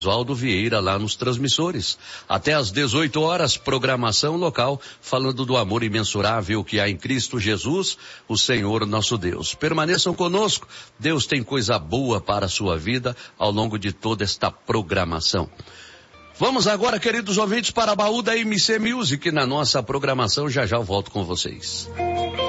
Oswaldo Vieira lá nos transmissores. Até às 18 horas, programação local, falando do amor imensurável que há em Cristo Jesus, o Senhor nosso Deus. Permaneçam conosco, Deus tem coisa boa para a sua vida ao longo de toda esta programação. Vamos agora, queridos ouvintes, para a baú da MC Music na nossa programação. Já já eu volto com vocês.